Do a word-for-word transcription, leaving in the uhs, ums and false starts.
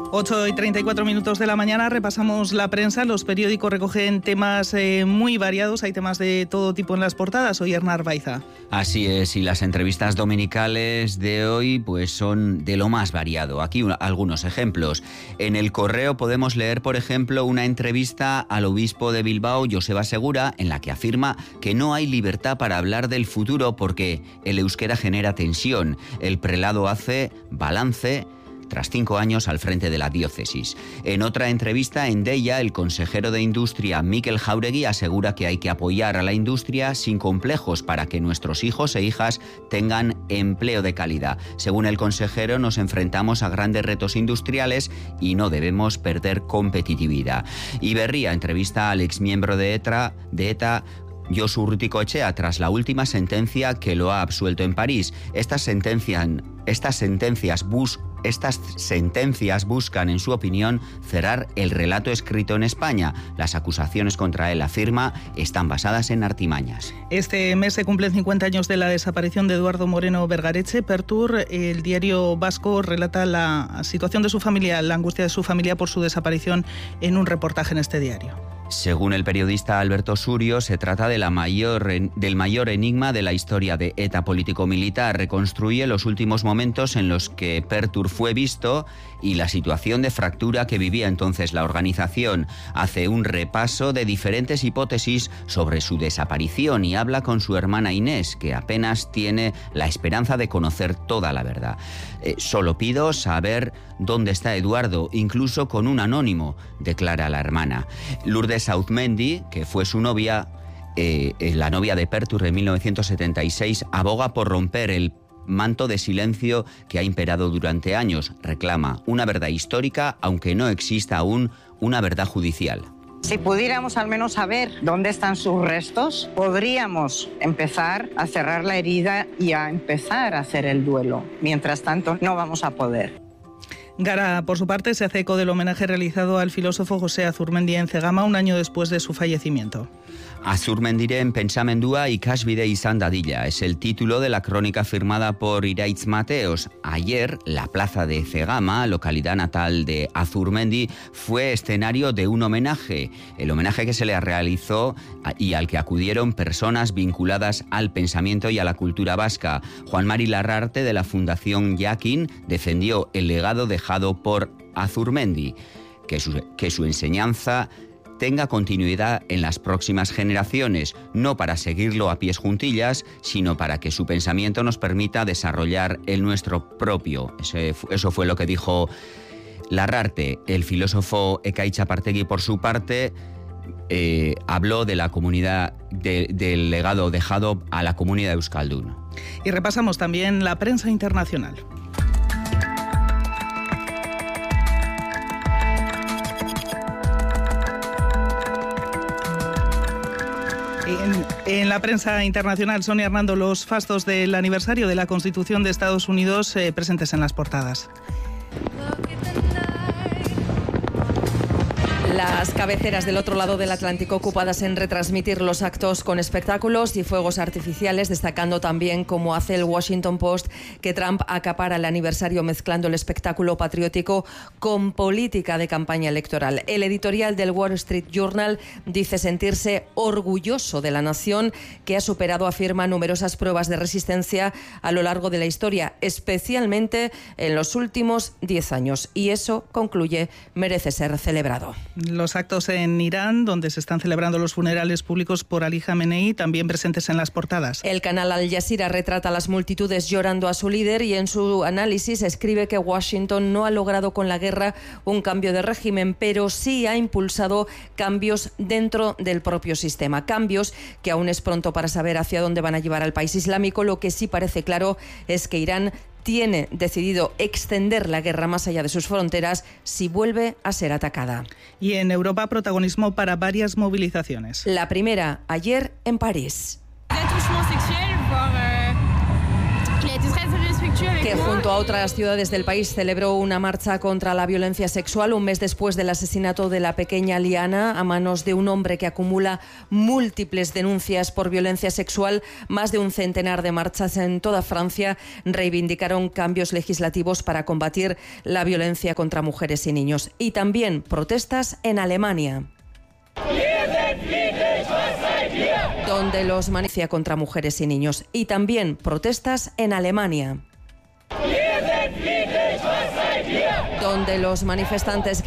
ocho y treinta y cuatro minutos de la mañana, repasamos la prensa. Los periódicos recogen temas eh, muy variados, hay temas de todo tipo en las portadas. Hoy Hernán Baiza. Así es, y las entrevistas dominicales de hoy pues son de lo más variado. Aquí un, algunos ejemplos. En El Correo podemos leer, por ejemplo, una entrevista al obispo de Bilbao, Joseba Segura, en la que afirma que no hay libertad para hablar del futuro porque el euskera genera tensión. El prelado hace balance tras cinco años al frente de la diócesis. En otra entrevista en Deia, el consejero de Industria, Mikel Jauregui, asegura que hay que apoyar a la industria sin complejos para que nuestros hijos e hijas tengan empleo de calidad. Según el consejero, nos enfrentamos a grandes retos industriales y no debemos perder competitividad. Y Berria entrevista al exmiembro de ETA, de ETA Josu Urrutikoetxea, tras la última sentencia que lo ha absuelto en París. Estas sentencias, estas sentencias bus Estas sentencias buscan, en su opinión, cerrar el relato escrito en España. Las acusaciones contra él, afirma, están basadas en artimañas. Este mes se cumplen cincuenta años de la desaparición de Eduardo Moreno Bergaretxe. Pertur, el diario vasco, relata la situación de su familia, la angustia de su familia por su desaparición en un reportaje en este diario. Según el periodista Alberto Surio, se trata de la mayor, del mayor enigma de la historia de ETA político-militar. Reconstruye los últimos momentos en los que Pertur fue visto y la situación de fractura que vivía entonces la organización. Hace un repaso de diferentes hipótesis sobre su desaparición y habla con su hermana Inés, que apenas tiene la esperanza de conocer toda la verdad. Eh, solo pido saber dónde está Eduardo, incluso con un anónimo, declara la hermana. Lourdes Auzmendi, que fue su novia, eh, la novia de Pertur en mil novecientos setenta y seis, aboga por romper el manto de silencio que ha imperado durante años. Reclama una verdad histórica, aunque no exista aún una verdad judicial. Si pudiéramos al menos saber dónde están sus restos, podríamos empezar a cerrar la herida y a empezar a hacer el duelo. Mientras tanto, no vamos a poder. Gara, por su parte, se hace eco del homenaje realizado al filósofo José Azurmendi en Cegama un año después de su fallecimiento. Azurmendiren pentsamendua ikasbide izan dadila es el título de la crónica firmada por Iraitz Mateos. Ayer, la plaza de Cegama, localidad natal de Azurmendi, fue escenario de un homenaje. El homenaje que se le realizó y al que acudieron personas vinculadas al pensamiento y a la cultura vasca. Juan Mari Larrarte, de la Fundación Yakin, defendió el legado dejado por Azurmendi, que su, que su enseñanza tenga continuidad en las próximas generaciones, no para seguirlo a pies juntillas, sino para que su pensamiento nos permita desarrollar el nuestro propio. Ese, eso fue lo que dijo Larrarte. El filósofo Ekaitz Txapartegi, por su parte, eh, habló de la comunidad, de, del legado dejado a la comunidad euskaldun. Y repasamos también la prensa internacional. En, en la prensa internacional, Sonia Hernando, los fastos del aniversario de la Constitución de Estados Unidos eh, presentes en las portadas. Las cabeceras del otro lado del Atlántico ocupadas en retransmitir los actos con espectáculos y fuegos artificiales, destacando también, como hace el Washington Post, que Trump acapara el aniversario mezclando el espectáculo patriótico con política de campaña electoral. El editorial del Wall Street Journal dice sentirse orgulloso de la nación que ha superado, afirma, numerosas pruebas de resistencia a lo largo de la historia, especialmente en los últimos diez años. Y eso, concluye, merece ser celebrado. Los actos en Irán, donde se están celebrando los funerales públicos por Ali Khamenei, también presentes en las portadas. El canal Al Jazeera retrata a las multitudes llorando a su líder y en su análisis escribe que Washington no ha logrado con la guerra un cambio de régimen, pero sí ha impulsado cambios dentro del propio sistema. Cambios que aún es pronto para saber hacia dónde van a llevar al país islámico. Lo que sí parece claro es que Irán tiene decidido extender la guerra más allá de sus fronteras si vuelve a ser atacada. Y en Europa, protagonismo para varias movilizaciones. La primera, ayer en París. que junto a otras ciudades del país celebró una marcha contra la violencia sexual un mes después del asesinato de la pequeña Liana a manos de un hombre que acumula múltiples denuncias por violencia sexual. Más de un centenar de marchas en toda Francia reivindicaron cambios legislativos para combatir la violencia contra mujeres y niños. Y también protestas en Alemania, donde los manifestaron contra mujeres y niños. Y también protestas en Alemania, donde los manifestantes